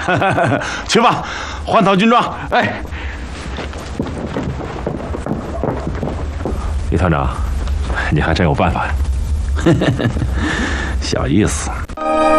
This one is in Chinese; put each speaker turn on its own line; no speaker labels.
去吧，换套军装。
哎，
李团长，你还真有办法呀。小意思。